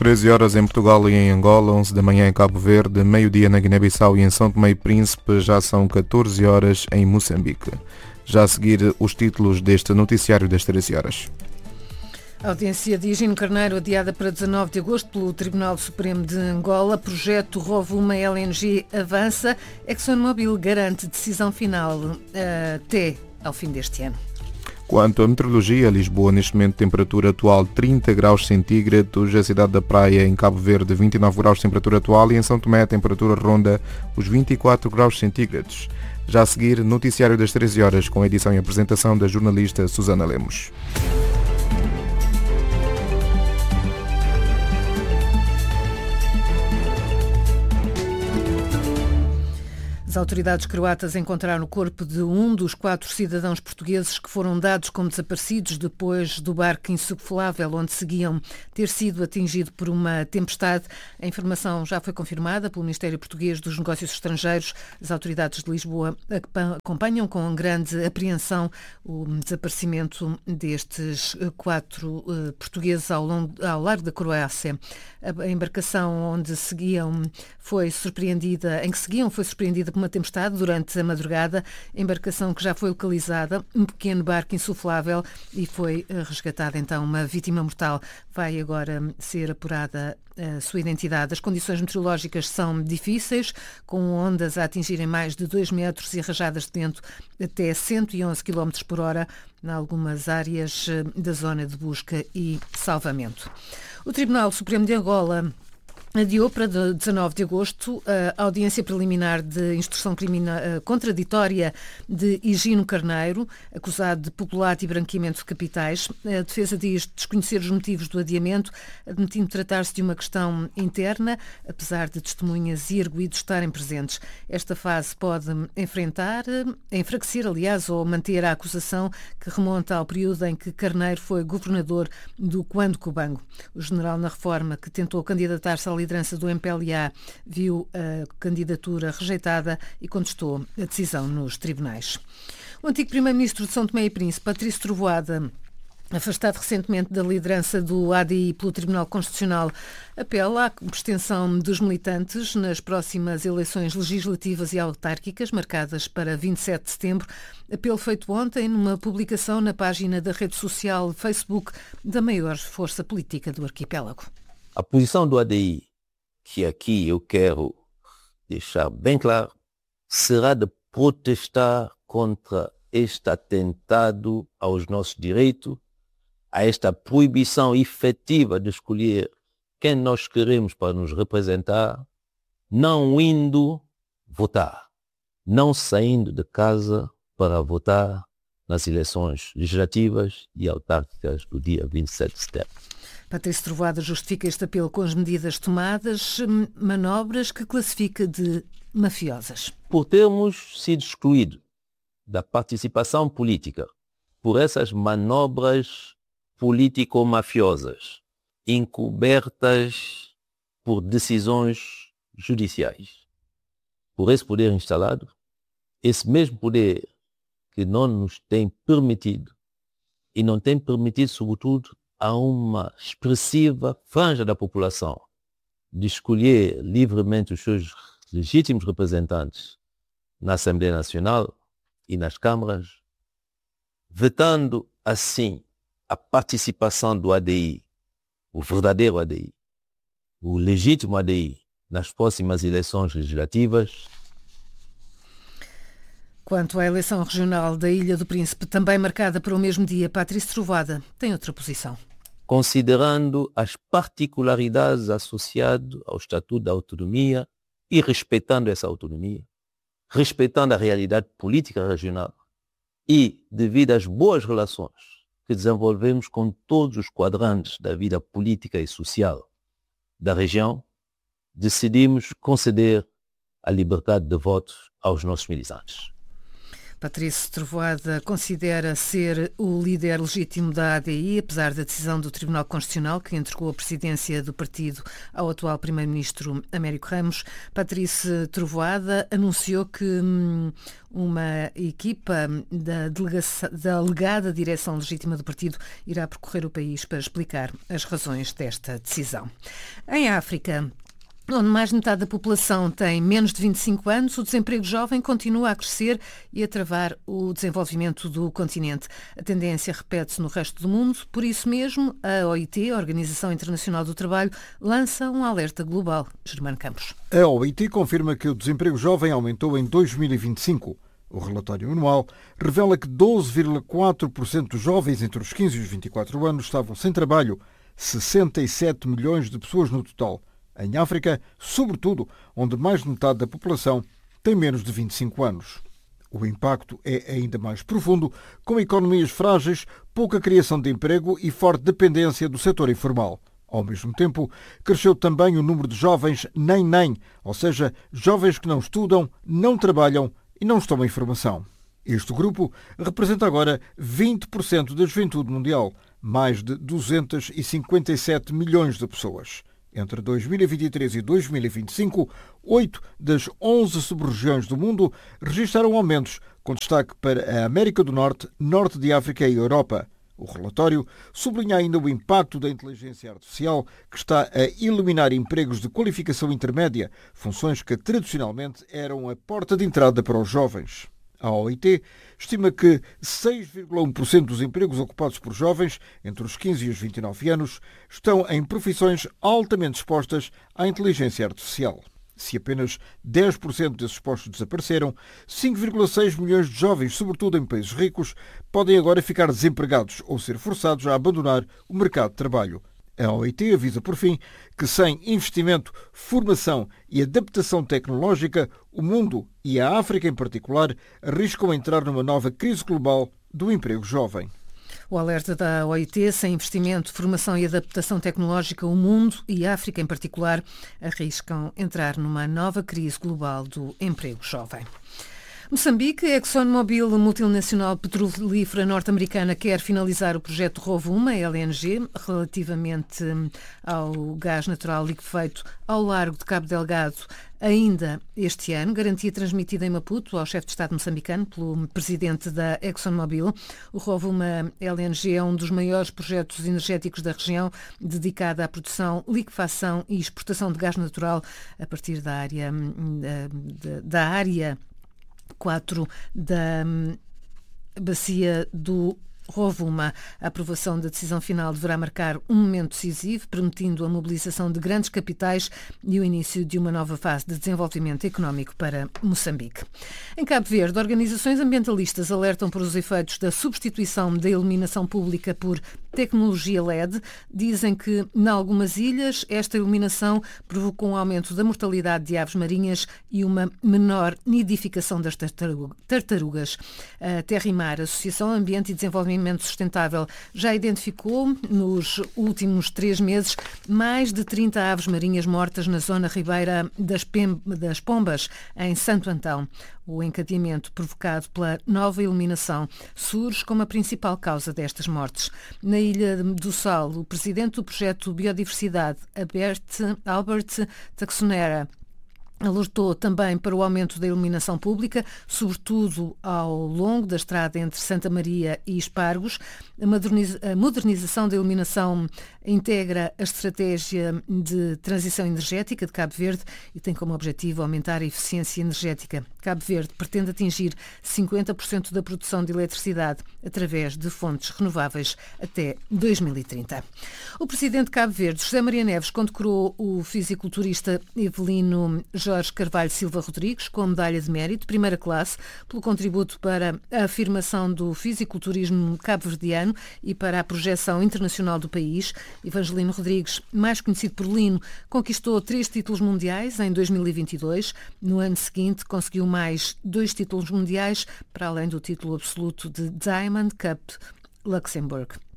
13 horas em Portugal e em Angola, 11 da manhã em Cabo Verde, meio-dia na Guiné-Bissau e em São Tomé e Príncipe, já são 14 horas em Moçambique. Já a seguir os títulos deste noticiário das 13 horas. A audiência de Higino Carneiro, adiada para 19 de agosto pelo Tribunal Supremo de Angola. Projeto Rovuma LNG avança. ExxonMobil garante decisão final até ao fim deste ano. Quanto à meteorologia, Lisboa neste momento temperatura atual 30 graus centígrados, a cidade da Praia em Cabo Verde 29 graus de temperatura atual e em São Tomé a temperatura ronda os 24 graus centígrados. Já a seguir, noticiário das 13 horas com a edição e apresentação da jornalista Susana Lemos. As autoridades croatas encontraram o corpo de um dos 4 cidadãos portugueses que foram dados como desaparecidos depois do barco insuflável onde seguiam ter sido atingido por uma tempestade. A informação já foi confirmada pelo Ministério Português dos Negócios Estrangeiros. As autoridades de Lisboa acompanham com grande apreensão o desaparecimento destes 4 portugueses ao largo da Croácia. A embarcação onde seguiam foi surpreendida por uma tempestade durante a madrugada, embarcação que já foi localizada, um pequeno barco insuflável e foi resgatada então uma vítima mortal. Vai agora ser apurada a sua identidade. As condições meteorológicas são difíceis, com ondas a atingirem mais de 2 metros e rajadas de vento até 111 km por hora em algumas áreas da zona de busca e salvamento. O Tribunal Supremo de Angola adiou para 19 de agosto a audiência preliminar de instrução contraditória de Higino Carneiro, acusado de peculato e branqueamento de capitais. A defesa diz desconhecer os motivos do adiamento, admitindo tratar-se de uma questão interna, apesar de testemunhas e arguidos estarem presentes. Esta fase pode enfraquecer, ou manter a acusação que remonta ao período em que Carneiro foi governador do Cuando Cubango. O general na reforma, que tentou candidatar-se à liderança do MPLA, viu a candidatura rejeitada e contestou a decisão nos tribunais. O antigo primeiro-ministro de São Tomé e Príncipe, Patrício Trovoada, afastado recentemente da liderança do ADI pelo Tribunal Constitucional, apela à abstenção dos militantes nas próximas eleições legislativas e autárquicas, marcadas para 27 de setembro. Apelo feito ontem numa publicação na página da rede social Facebook da maior força política do arquipélago. A posição do ADI, que aqui eu quero deixar bem claro, será de protestar contra este atentado aos nossos direitos, a esta proibição efetiva de escolher quem nós queremos para nos representar, não indo votar, não saindo de casa para votar nas eleições legislativas e autárquicas do dia 27 de setembro. Patrício Trovoada justifica este apelo com as medidas tomadas, manobras que classifica de mafiosas. Por termos sido excluídos da participação política por essas manobras político-mafiosas, encobertas por decisões judiciais, por esse poder instalado, esse mesmo poder que não nos tem permitido, e não tem permitido, sobretudo, a uma expressiva franja da população de escolher livremente os seus legítimos representantes na Assembleia Nacional e nas câmaras, vetando assim a participação do ADI, o verdadeiro ADI, o legítimo ADI, nas próximas eleições legislativas. Quanto à eleição regional da Ilha do Príncipe, também marcada para o mesmo dia, Patrício Trovoada tem outra posição. Considerando as particularidades associadas ao Estatuto da Autonomia e respeitando essa autonomia, respeitando a realidade política regional e devido às boas relações que desenvolvemos com todos os quadrantes da vida política e social da região, decidimos conceder a liberdade de voto aos nossos militantes. Patrício Trovoada considera ser o líder legítimo da ADI, apesar da decisão do Tribunal Constitucional que entregou a presidência do partido ao atual primeiro-ministro Américo Ramos. Patrício Trovoada anunciou que uma equipa da alegada direção legítima do partido irá percorrer o país para explicar as razões desta decisão. Em África, onde mais de metade da população tem menos de 25 anos, o desemprego jovem continua a crescer e a travar o desenvolvimento do continente. A tendência repete-se no resto do mundo, por isso mesmo a OIT, a Organização Internacional do Trabalho, lança um alerta global. Germano Campos. A OIT confirma que o desemprego jovem aumentou em 2025. O relatório anual revela que 12,4% dos jovens entre os 15 e os 24 anos estavam sem trabalho, 67 milhões de pessoas no total. Em África, sobretudo, onde mais de metade da população tem menos de 25 anos. O impacto é ainda mais profundo, com economias frágeis, pouca criação de emprego e forte dependência do setor informal. Ao mesmo tempo, cresceu também o número de jovens nem, ou seja, jovens que não estudam, não trabalham e não estão em formação. Este grupo representa agora 20% da juventude mundial, mais de 257 milhões de pessoas. Entre 2023 e 2025, 8 das 11 sub-regiões do mundo registraram aumentos, com destaque para a América do Norte, Norte de África e Europa. O relatório sublinha ainda o impacto da inteligência artificial, que está a eliminar empregos de qualificação intermédia, funções que tradicionalmente eram a porta de entrada para os jovens. A OIT estima que 6,1% dos empregos ocupados por jovens entre os 15 e os 29 anos estão em profissões altamente expostas à inteligência artificial. Se apenas 10% desses postos desapareceram, 5,6 milhões de jovens, sobretudo em países ricos, podem agora ficar desempregados ou ser forçados a abandonar o mercado de trabalho. A OIT avisa, por fim, que sem investimento, formação e adaptação tecnológica, o mundo, e a África em particular, arriscam entrar numa nova crise global do emprego jovem. O alerta da OIT: sem investimento, formação e adaptação tecnológica, o mundo e a África em particular arriscam entrar numa nova crise global do emprego jovem. Moçambique, a ExxonMobil, multinacional petrolífera norte-americana, quer finalizar o projeto Rovuma, LNG, relativamente ao gás natural liquefeito ao largo de Cabo Delgado, ainda este ano. Garantia transmitida em Maputo ao chefe de Estado moçambicano pelo presidente da ExxonMobil. O Rovuma LNG é um dos maiores projetos energéticos da região, dedicado à produção, liquefação e exportação de gás natural a partir da área 4 da bacia do Rovuma. A aprovação da decisão final deverá marcar um momento decisivo, permitindo a mobilização de grandes capitais e o início de uma nova fase de desenvolvimento económico para Moçambique. Em Cabo Verde, organizações ambientalistas alertam por os efeitos da substituição da iluminação pública por tecnologia LED. Dizem que, em algumas ilhas, esta iluminação provocou um aumento da mortalidade de aves marinhas e uma menor nidificação das tartarugas. A Terra e Mar, Associação Ambiente e Desenvolvimento Sustentável, já identificou nos últimos 3 meses mais de 30 aves marinhas mortas na zona ribeira das Pombas, em Santo Antão. O encadeamento provocado pela nova iluminação surge como a principal causa destas mortes. Na Ilha do Sal, o presidente do projeto Biodiversidade, Albert Taxonera, alertou também para o aumento da iluminação pública, sobretudo ao longo da estrada entre Santa Maria e Espargos. A modernização da iluminação integra a estratégia de transição energética de Cabo Verde e tem como objetivo aumentar a eficiência energética. Cabo Verde pretende atingir 50% da produção de eletricidade através de fontes renováveis até 2030. O presidente de Cabo Verde, José Maria Neves, condecorou o fisiculturista Evelino Jorge Carvalho Silva Rodrigues com a medalha de mérito, primeira classe, pelo contributo para a afirmação do fisiculturismo cabo-verdiano e para a projeção internacional do país. Evangelino Rodrigues, mais conhecido por Lino, conquistou 3 títulos mundiais em 2022. No ano seguinte, conseguiu mais 2 títulos mundiais, para além do título absoluto de Diamond Cup Luxembourg.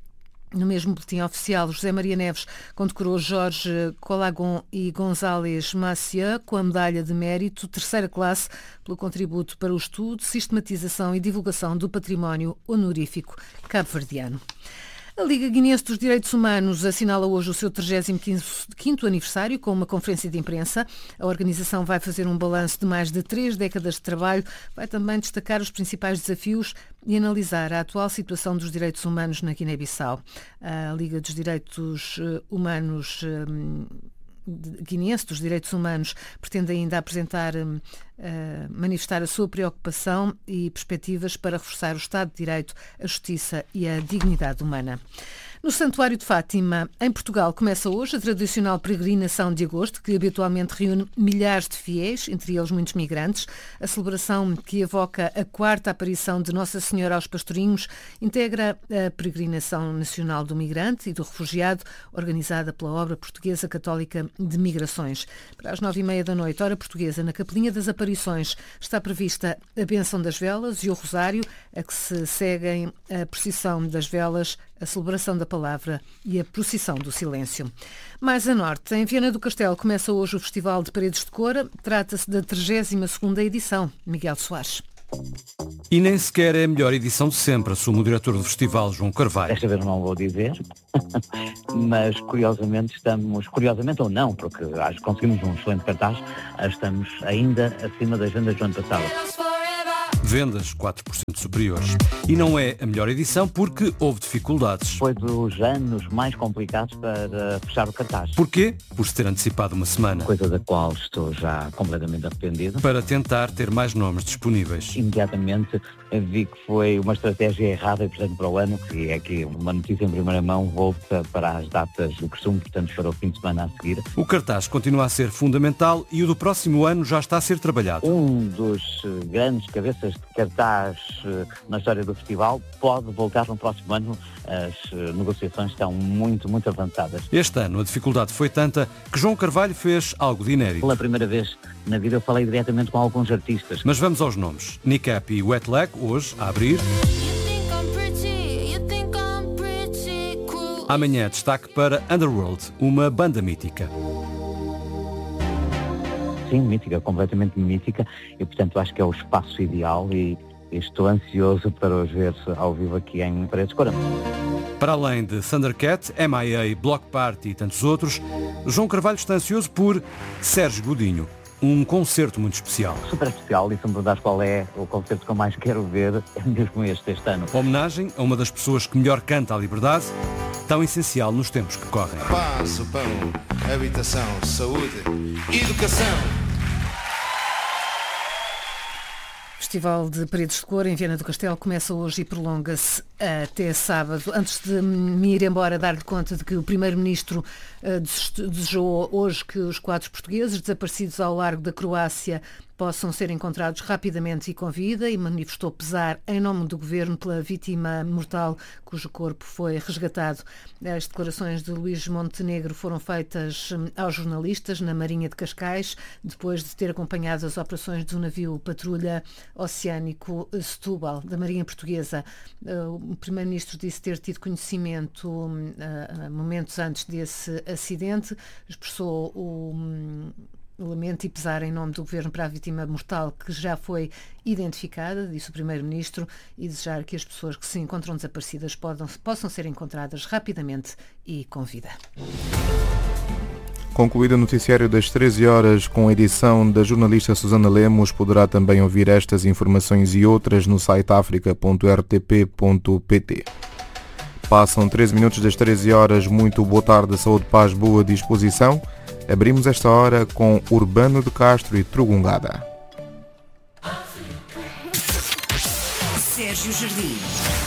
No mesmo boletim oficial, José Maria Neves condecorou Jorge Colagon e González Maciá com a medalha de mérito, terceira classe, pelo contributo para o estudo, sistematização e divulgação do património honorífico cabo-verdiano. A Liga Guinense dos Direitos Humanos assinala hoje o seu 35º aniversário com uma conferência de imprensa. A organização vai fazer um balanço de mais de 3 décadas de trabalho, vai também destacar os principais desafios e analisar a atual situação dos direitos humanos na Guiné-Bissau. A Liga dos Direitos Humanos guineense dos Direitos Humanos pretende ainda manifestar a sua preocupação e perspectivas para reforçar o Estado de Direito, a justiça e a dignidade humana. No Santuário de Fátima, em Portugal, começa hoje a tradicional peregrinação de agosto, que habitualmente reúne milhares de fiéis, entre eles muitos migrantes. A celebração, que evoca a 4ª aparição de Nossa Senhora aos Pastorinhos, integra a Peregrinação Nacional do Migrante e do Refugiado, organizada pela Obra Portuguesa Católica de Migrações. Para as 9h30 da noite, hora portuguesa, na Capelinha das Aparições, está prevista a Bênção das Velas e o Rosário, a que se seguem a procissão das velas, a celebração da palavra e a procissão do silêncio. Mais a norte, em Viana do Castelo, começa hoje o Festival de Paredes de Cora. Trata-se da 32ª edição. Miguel Soares. E nem sequer é a melhor edição de sempre, assume o diretor do festival, João Carvalho. Desta vez não vou dizer, mas curiosamente ou não, porque acho que conseguimos um excelente cartaz, estamos ainda acima das vendas do ano passado. Vendas 4% superiores. E não é a melhor edição porque houve dificuldades. Foi dos anos mais complicados para fechar o cartaz. Porquê? Por se ter antecipado uma semana. Coisa da qual estou já completamente arrependido. Para tentar ter mais nomes disponíveis. Imediatamente vi que foi uma estratégia errada e, portanto, para o ano, que é que uma notícia em primeira mão volta para as datas do costume, portanto, para o fim de semana a seguir. O cartaz continua a ser fundamental e o do próximo ano já está a ser trabalhado. Um dos grandes cabeças de cartaz na história do festival pode voltar no próximo ano. As negociações estão muito, muito avançadas. Este ano a dificuldade foi tanta que João Carvalho fez algo de inédito. Pela primeira vez na vida eu falei diretamente com alguns artistas. Mas vamos aos nomes. Nicap e Wet Leg, hoje, a abrir. Amanhã destaque para Underworld, uma banda mítica. Sim, mítica, completamente mítica, e portanto acho que é o espaço ideal e estou ansioso para os ver ao vivo aqui em Paredes de Cora. Para além de Thundercat, MIA, Block Party e tantos outros, João Carvalho está ansioso por Sérgio Godinho, um concerto muito especial. Super especial, e se me perguntares qual é o concerto que eu mais quero ver, é mesmo este ano. Homenagem a uma das pessoas que melhor canta a liberdade, tão essencial nos tempos que correm. Paz, o pão, habitação, saúde, educação. O Festival de Paredes de Cora em Viana do Castelo começa hoje e prolonga-se até sábado. Antes de me ir embora, dar-lhe conta de que o Primeiro-Ministro desejou hoje que os 4 portugueses desaparecidos ao largo da Croácia possam ser encontrados rapidamente e com vida, e manifestou pesar em nome do Governo pela vítima mortal cujo corpo foi resgatado. As declarações de Luís Montenegro foram feitas aos jornalistas na Marinha de Cascais, depois de ter acompanhado as operações do navio patrulha oceânico Setúbal, da Marinha Portuguesa. O Primeiro-Ministro disse ter tido conhecimento momentos antes desse acidente, expressou o lamento e pesar em nome do Governo para a vítima mortal que já foi identificada, disse o Primeiro-Ministro, e desejar que as pessoas que se encontram desaparecidas possam ser encontradas rapidamente e com vida. Concluído o noticiário das 13 horas com a edição da jornalista Susana Lemos, poderá também ouvir estas informações e outras no site africa.rtp.pt. Passam 13 minutos das 13 horas. Muito boa tarde, saúde, paz, boa disposição. Abrimos esta hora com Urbano de Castro e Trugungada. Sérgio Jardim.